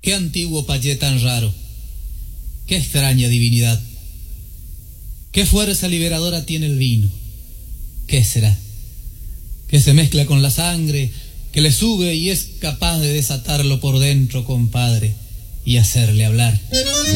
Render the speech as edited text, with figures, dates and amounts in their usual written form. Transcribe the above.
Qué antiguo payé tan raro, qué extraña divinidad, qué fuerza liberadora tiene el vino. ¿Qué será? Que se mezcla con la sangre, que le sube y es capaz de desatarlo por dentro, compadre, y hacerle hablar.